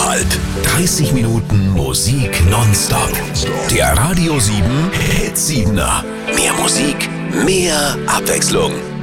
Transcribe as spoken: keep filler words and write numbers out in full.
siebeneinhalb. dreißig Minuten Musik nonstop. Der Radio sieben Hit siebener. Mehr Musik, mehr Abwechslung.